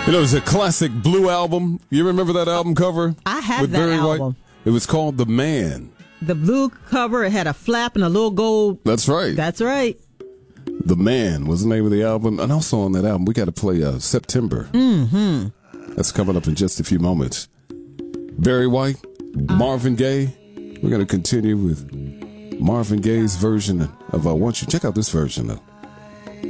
You know, it's a classic Blue album. You remember that album cover? I have with that Barry album. White? It was called The Man. The blue cover, it had a flap and a little gold. That's right. That's right. The Man was the name of the album. And also on that album, we got to play September. Mm-hmm. That's coming up in just a few moments. Barry White, Marvin Gaye. We're going to continue with Marvin Gaye's version of I Want You. Check out this version, though.